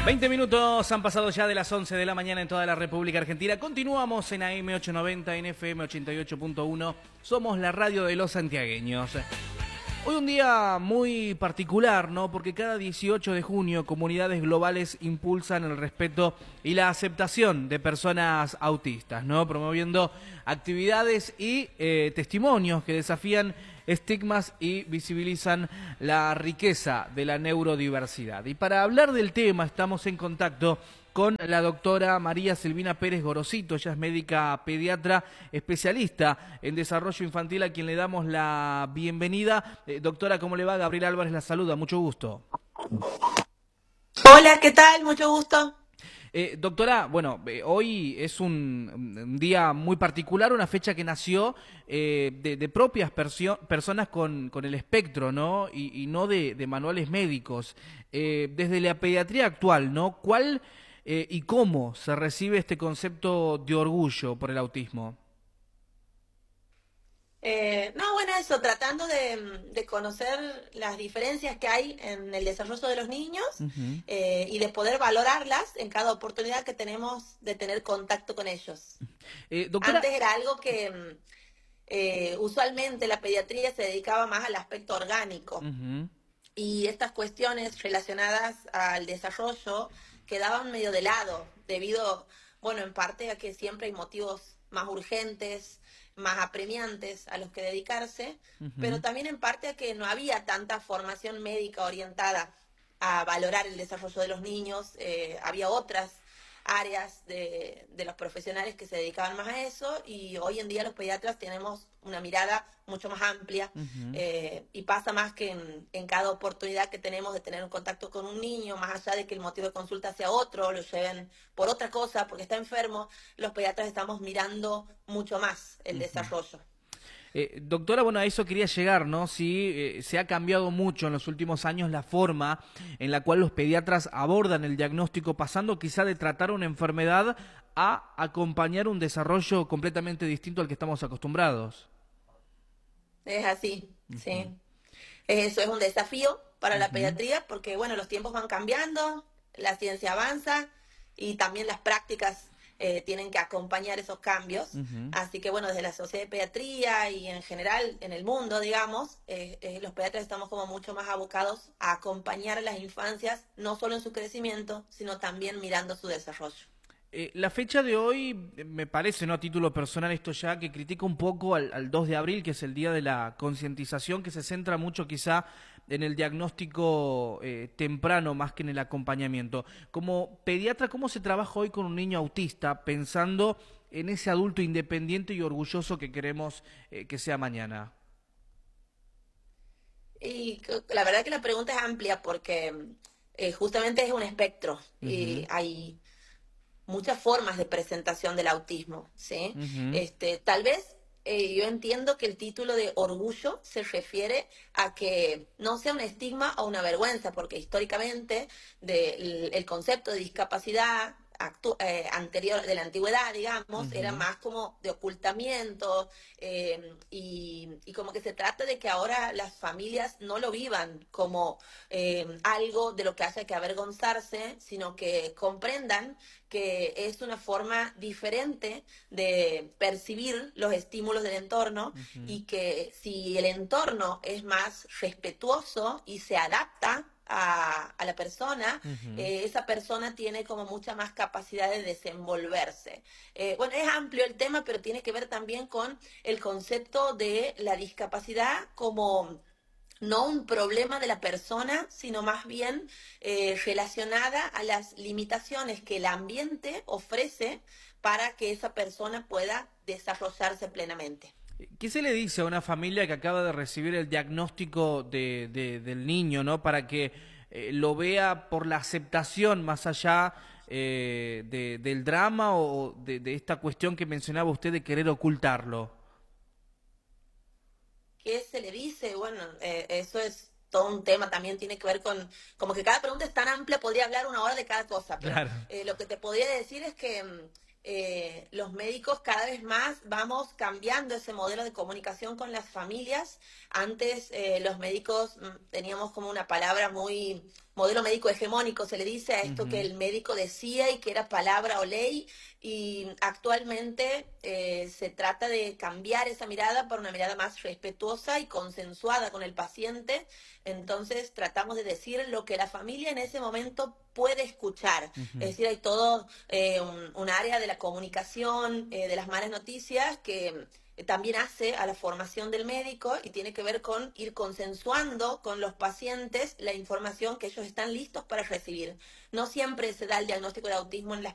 20 minutos han pasado ya de las 11 de la mañana en toda la República Argentina. Continuamos en AM 890, en FM 88.1. Somos la radio de los santiagueños. Hoy un día muy particular, ¿no? Porque cada 18 de junio comunidades globales impulsan el respeto y la aceptación de personas autistas, ¿no? Promoviendo actividades y testimonios que desafían estigmas y visibilizan la riqueza de la neurodiversidad. Y para hablar del tema estamos en contacto con la doctora María Silvina Pérez Gorosito. Ella es médica pediatra especialista en desarrollo infantil, a quien le damos la bienvenida. Doctora, ¿cómo le va? Gabriel Álvarez la saluda, mucho gusto. Hola, ¿qué tal? Mucho gusto. Doctora, bueno, hoy es un día muy particular, una fecha que nació de propias personas con el espectro, ¿no? Y no de manuales médicos. Desde la pediatría actual, ¿no? ¿Cuál y cómo se recibe este concepto de orgullo por el autismo? No, bueno, eso, tratando de conocer las diferencias que hay en el desarrollo de los niños Ujú. y de poder valorarlas en cada oportunidad que tenemos de tener contacto con ellos. Doctora, Antes era algo que usualmente la pediatría se dedicaba más al aspecto orgánico ujú. y estas cuestiones relacionadas al desarrollo quedaban medio de lado debido, bueno, en parte a que siempre hay motivos más urgentes, más apremiantes a los que dedicarse, pero Ujú. también en parte a que no había tanta formación médica orientada a valorar el desarrollo de los niños, había otras áreas de los profesionales que se dedicaban más a eso y hoy en día los pediatras tenemos una mirada mucho más amplia Ujú. y pasa más que en cada oportunidad que tenemos de tener un contacto con un niño, más allá de que el motivo de consulta sea otro, lo lleven por otra cosa, porque está enfermo, los pediatras estamos mirando mucho más el Ujú. desarrollo. Doctora, bueno, a eso quería llegar, ¿no? Sí, se ha cambiado mucho en los últimos años la forma en la cual los pediatras abordan el diagnóstico, pasando quizá de tratar una enfermedad a acompañar un desarrollo completamente distinto al que estamos acostumbrados. Es así, Ujú. sí. Eso es un desafío para la Ujú. pediatría porque, bueno, los tiempos van cambiando, la ciencia avanza y también las prácticas tienen que acompañar esos cambios. Ujú. Así que, bueno, desde la Sociedad de Pediatría y en general en el mundo, digamos, los pediatras estamos como mucho más abocados a acompañar a las infancias, no solo en su crecimiento, sino también mirando su desarrollo. La fecha de hoy, me parece, no a título personal esto ya, que critica un poco al 2 de abril, que es el día de la concientización, que se centra mucho quizá en el diagnóstico temprano más que en el acompañamiento. Como pediatra, ¿cómo se trabaja hoy con un niño autista pensando en ese adulto independiente y orgulloso que queremos que sea mañana? Y la verdad que la pregunta es amplia porque justamente es un espectro y Ujú. hay muchas formas de presentación del autismo, ¿sí? Ujú. Tal vez yo entiendo que el título de orgullo se refiere a que no sea un estigma o una vergüenza, porque históricamente el concepto de discapacidad anterior de la antigüedad, digamos, era Ujú. más como de ocultamiento y como que se trata de que ahora las familias no lo vivan como algo de lo que haya que avergonzarse, sino que comprendan que es una forma diferente de percibir los estímulos del entorno Ujú. y que si el entorno es más respetuoso y se adapta a la persona, Ujú. esa persona tiene como mucha más capacidad de desenvolverse. Bueno, es amplio el tema, pero tiene que ver también con el concepto de la discapacidad como no un problema de la persona, sino más bien relacionada a las limitaciones que el ambiente ofrece para que esa persona pueda desarrollarse plenamente. ¿Qué se le dice a una familia que acaba de recibir el diagnóstico del niño, ¿no? Para que lo vea por la aceptación más allá del drama o de esta cuestión que mencionaba usted de querer ocultarlo. ¿Qué se le dice? Bueno, eso es todo un tema, también tiene que ver con, como que cada pregunta es tan amplia, podría hablar una hora de cada cosa, pero Claro. lo que te podría decir es que los médicos cada vez más vamos cambiando ese modelo de comunicación con las familias. Antes los médicos teníamos como una palabra muy modelo médico hegemónico, se le dice a esto que Ujú. el médico decía y que era palabra o ley, y actualmente se trata de cambiar esa mirada por una mirada más respetuosa y consensuada con el paciente. Entonces tratamos de decir lo que la familia en ese momento puede escuchar. Es Ujú. decir, hay todo un área de la comunicación, de las malas noticias, que también hace a la formación del médico y tiene que ver con ir consensuando con los pacientes la información que ellos están listos para recibir. No siempre se da el diagnóstico de autismo en las